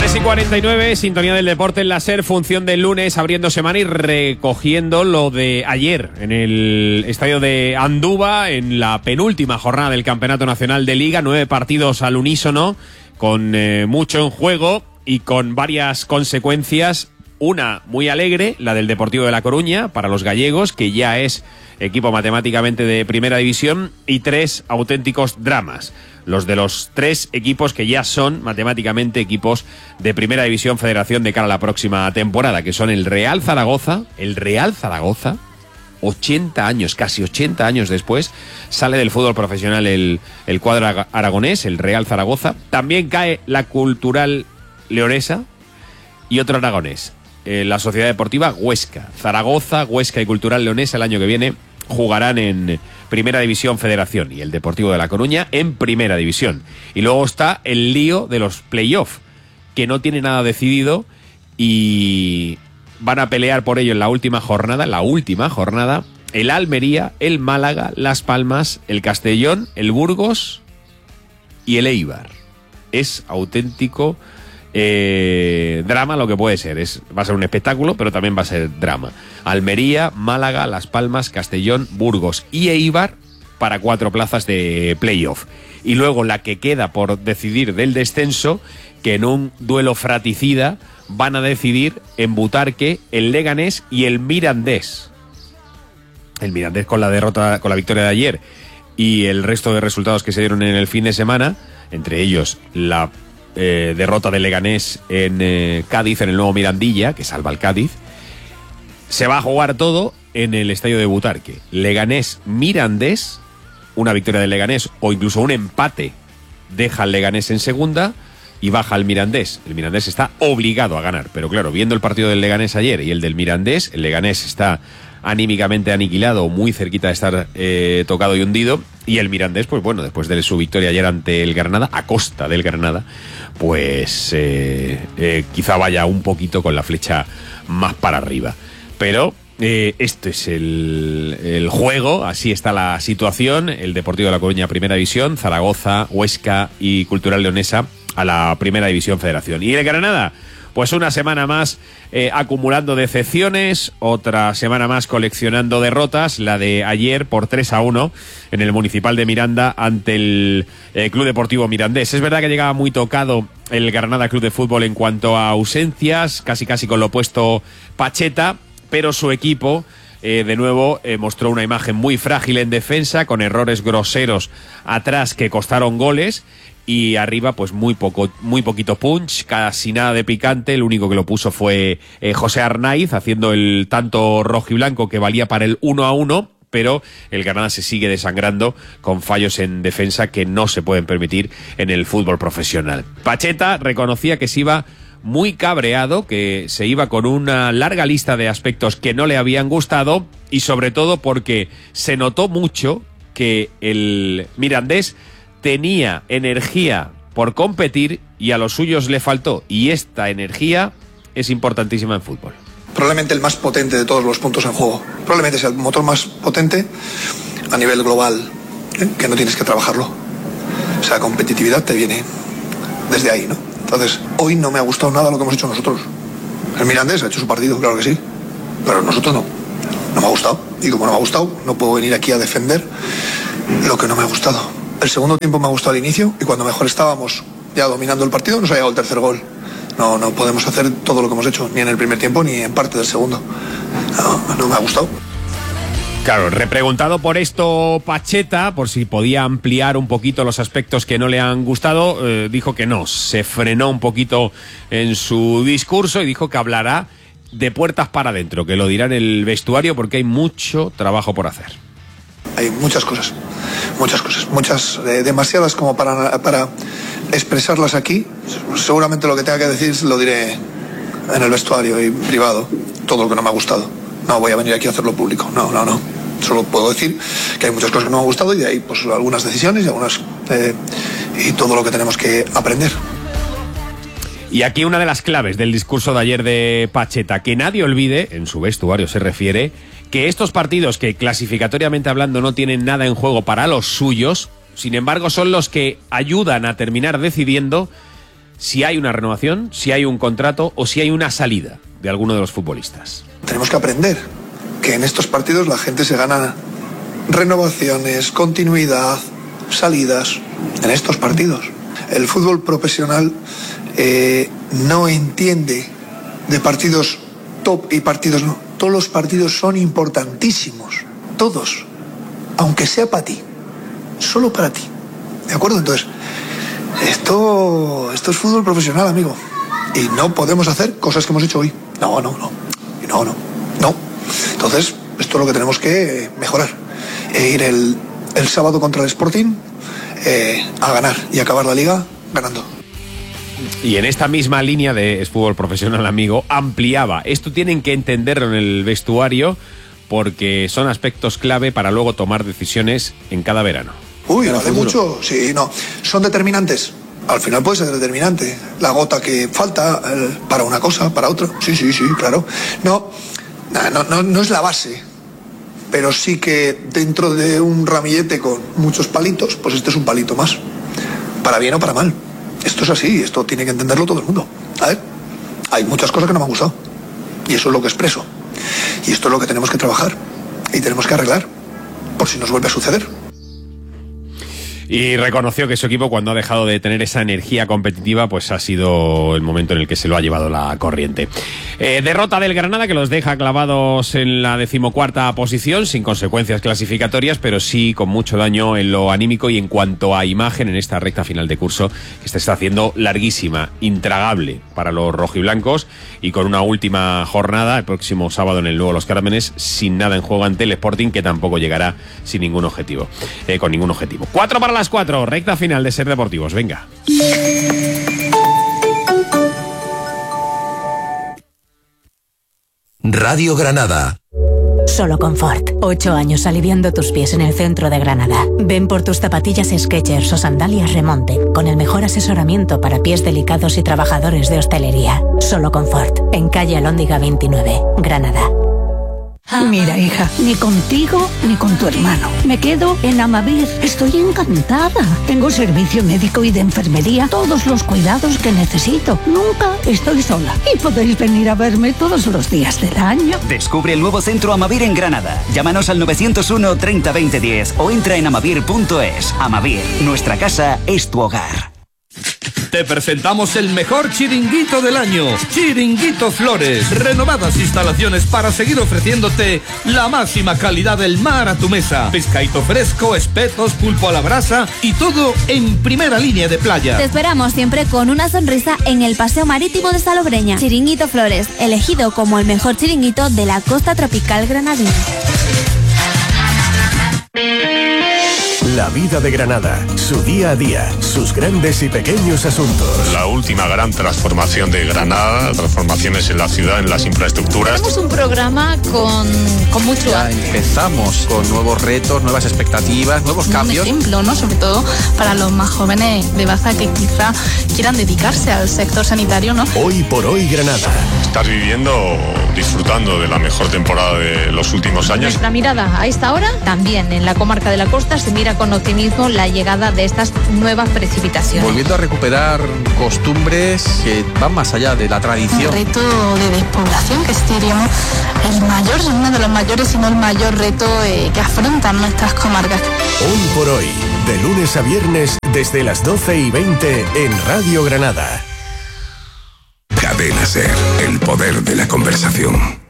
3:49, sintonía del deporte en la SER, función del lunes, abriendo semana y recogiendo lo de ayer en el estadio de Andúba, en la penúltima jornada del Campeonato Nacional de Liga, 9 partidos al unísono, con mucho en juego y con varias consecuencias. Una muy alegre, la del Deportivo de La Coruña, para los gallegos, que ya es equipo matemáticamente de primera división, y 3 auténticos dramas. Los de los 3 equipos que ya son matemáticamente equipos de primera división federación de cara a la próxima temporada, que son el Real Zaragoza, 80 años, casi 80 años después, sale del fútbol profesional el cuadro aragonés, el Real Zaragoza. También cae la Cultural Leonesa y otro aragonés, la Sociedad Deportiva Huesca. Zaragoza, Huesca y Cultural Leonesa el año que viene jugarán en Primera División Federación y el Deportivo de La Coruña en Primera División. Y luego está el lío de los playoffs, que no tiene nada decidido y van a pelear por ello en la última jornada, el Almería, el Málaga, Las Palmas, el Castellón, el Burgos y el Eibar. Es auténtico drama lo que puede ser. Va a ser un espectáculo, pero también va a ser drama. Almería, Málaga, Las Palmas, Castellón, Burgos y Eibar para 4 plazas de playoff. Y luego la que queda por decidir del descenso, que en un duelo fratricida van a decidir en Butarque el Leganés y el Mirandés. El Mirandés con la victoria de ayer y el resto de resultados que se dieron en el fin de semana, entre ellos la derrota del Leganés en Cádiz, en el nuevo Mirandilla, que salva al Cádiz. Se va a jugar todo en el estadio de Butarque. Leganés-Mirandés, una victoria del Leganés o incluso un empate deja al Leganés en segunda y baja al Mirandés. El Mirandés está obligado a ganar, pero claro, viendo el partido del Leganés ayer y el del Mirandés, el Leganés está anímicamente aniquilado, muy cerquita de estar tocado y hundido, y el Mirandés, pues bueno, después de su victoria ayer ante el Granada, a costa del Granada, pues quizá vaya un poquito con la flecha más para arriba. Pero esto es el juego, así está la situación. El Deportivo de La Coruña Primera División, Zaragoza, Huesca y Cultural Leonesa a la Primera División Federación. Y el Granada, pues una semana más acumulando decepciones, otra semana más coleccionando derrotas, la de ayer por 3-1 en el Municipal de Miranda ante el Club Deportivo Mirandés. Es verdad que llegaba muy tocado el Granada Club de Fútbol en cuanto a ausencias, casi con lo opuesto Pacheta, pero su equipo de nuevo mostró una imagen muy frágil en defensa, con errores groseros atrás que costaron goles. Y arriba, pues muy poquito punch, casi nada de picante. El único que lo puso fue José Arnaiz, haciendo el tanto rojiblanco que valía para el 1-1, pero el Granada se sigue desangrando con fallos en defensa que no se pueden permitir en el fútbol profesional. Pacheta reconocía que se iba muy cabreado, que se iba con una larga lista de aspectos que no le habían gustado, y sobre todo porque se notó mucho que el Mirandés tenía energía por competir y a los suyos le faltó, y esta energía es importantísima en fútbol. Probablemente el más potente de todos los puntos en juego, probablemente es el motor más potente a nivel global, que no tienes que trabajarlo. O sea, la competitividad te viene desde ahí, ¿no? Entonces, hoy no me ha gustado nada lo que hemos hecho nosotros. El Mirandés ha hecho su partido, claro que sí, pero nosotros no. No me ha gustado, y como no me ha gustado, no puedo venir aquí a defender lo que no me ha gustado. El segundo tiempo me ha gustado al inicio, y cuando mejor estábamos ya dominando el partido nos ha llegado el tercer gol. No podemos hacer todo lo que hemos hecho, ni en el primer tiempo ni en parte del segundo. No me ha gustado. Claro, repreguntado por esto Pacheta, por si podía ampliar un poquito los aspectos que no le han gustado, dijo que no, se frenó un poquito en su discurso y dijo que hablará de puertas para adentro, que lo dirá en el vestuario porque hay mucho trabajo por hacer. Hay muchas cosas, demasiadas como para expresarlas aquí. Seguramente lo que tenga que decir lo diré en el vestuario y privado, todo lo que no me ha gustado. No voy a venir aquí a hacerlo público, no. Solo puedo decir que hay muchas cosas que no me han gustado, y de ahí pues algunas decisiones y todo lo que tenemos que aprender. Y aquí una de las claves del discurso de ayer de Pacheta, que nadie olvide, en su vestuario se refiere, que estos partidos que clasificatoriamente hablando no tienen nada en juego para los suyos, sin embargo son los que ayudan a terminar decidiendo si hay una renovación, si hay un contrato o si hay una salida de alguno de los futbolistas. Tenemos que aprender que en estos partidos la gente se gana renovaciones, continuidad, salidas, en estos partidos. El fútbol profesional no entiende de partidos top y partidos no. Todos los partidos son importantísimos, todos, aunque sea para ti, solo para ti, ¿de acuerdo? Entonces, esto es fútbol profesional, amigo, y no podemos hacer cosas que hemos hecho hoy. No. Entonces, esto es lo que tenemos que mejorar, ir el sábado contra el Sporting a ganar y acabar la liga ganando. Y en esta misma línea de fútbol profesional, amigo, ampliaba. Esto tienen que entenderlo en el vestuario porque son aspectos clave para luego tomar decisiones en cada verano. Uy, no hace mucho. Sí, no. Son determinantes. Al final puede ser determinante. La gota que falta para una cosa, para otra. Sí, claro. No es la base. Pero sí que dentro de un ramillete con muchos palitos, pues este es un palito más. Para bien o para mal. Esto es así, esto tiene que entenderlo todo el mundo. A ver, hay muchas cosas que no me han gustado. Y eso es lo que expreso. Y esto es lo que tenemos que trabajar. Y tenemos que arreglar. Por si nos vuelve a suceder. Y reconoció que su equipo, cuando ha dejado de tener esa energía competitiva, pues ha sido el momento en el que se lo ha llevado la corriente. Derrota del Granada, que los deja clavados en la 14ª posición, sin consecuencias clasificatorias, pero sí con mucho daño en lo anímico y en cuanto a imagen en esta recta final de curso, que se está haciendo larguísima, intragable para los rojiblancos, y con una última jornada el próximo sábado en el Nuevo Los Cármenes, sin nada en juego ante el Sporting, que tampoco llegará sin ningún objetivo, con ningún objetivo. 4 para las 4, recta final de Ser Deportivos, venga. Radio Granada. Solo Confort. 8 años aliviando tus pies en el centro de Granada. Ven por tus zapatillas Skechers o sandalias Remonte, con el mejor asesoramiento para pies delicados y trabajadores de hostelería. Solo Confort. En calle Alhóndiga 29, Granada. Mira, hija, ni contigo ni con tu hermano. Me quedo en Amavir. Estoy encantada. Tengo servicio médico y de enfermería, todos los cuidados que necesito. Nunca estoy sola. Y podéis venir a verme todos los días del año. Descubre el nuevo centro Amavir en Granada. Llámanos al 901 30 20 10 o entra en amavir.es. Amavir, nuestra casa es tu hogar. Te presentamos el mejor chiringuito del año, Chiringuito Flores. Renovadas instalaciones para seguir ofreciéndote la máxima calidad del mar a tu mesa. Pescadito fresco, espetos, pulpo a la brasa y todo en primera línea de playa. Te esperamos siempre con una sonrisa en el Paseo Marítimo de Salobreña. Chiringuito Flores, elegido como el mejor chiringuito de la costa tropical granadina. La vida de Granada, su día a día, sus grandes y pequeños asuntos. La última gran transformación de Granada, transformaciones en la ciudad, en las infraestructuras. Tenemos un programa con mucho... Ya empezamos con nuevos retos, nuevas expectativas, nuevos cambios. Un ejemplo, ¿no? Sobre todo para los más jóvenes de Baza que quizá quieran dedicarse al sector sanitario, ¿no? Hoy por hoy Granada. Estás viviendo, disfrutando de la mejor temporada de los últimos años. Nuestra mirada a esta hora, también en la comarca de la Costa, se mira con optimismo la llegada de estas nuevas precipitaciones. Volviendo a recuperar costumbres que van más allá de la tradición. Un reto de despoblación que diríamos el mayor, uno de los mayores, si no el mayor reto que afrontan nuestras comarcas. Hoy por hoy, de lunes a viernes, desde las 12:20 en Radio Granada. Cadena Ser, el poder de la conversación.